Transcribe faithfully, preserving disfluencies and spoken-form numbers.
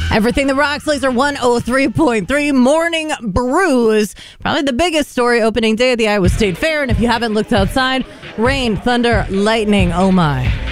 Everything that rocks, Laser one oh three point three Morning Brews. Probably the biggest story opening day of the Iowa State Fair. And if you haven't looked outside, rain, thunder, lightning, oh my.